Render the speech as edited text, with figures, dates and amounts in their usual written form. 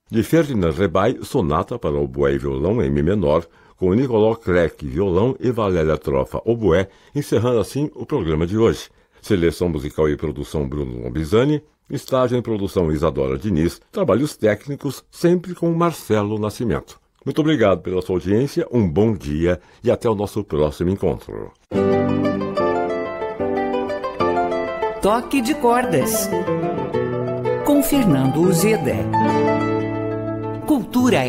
de Ferdinand Rebay, sonata para oboé e violão em Mi menor, com Nicolau Clerc, violão, e Valéria Trofa, oboé, encerrando assim o programa de hoje. Seleção musical e produção Bruno Lombizani, estágio em produção Isadora Diniz, trabalhos técnicos sempre com Marcelo Nascimento. Muito obrigado pela sua audiência, um bom dia e até o nosso próximo encontro. Toque de Cordas, com Fernando Uzeda. Cultura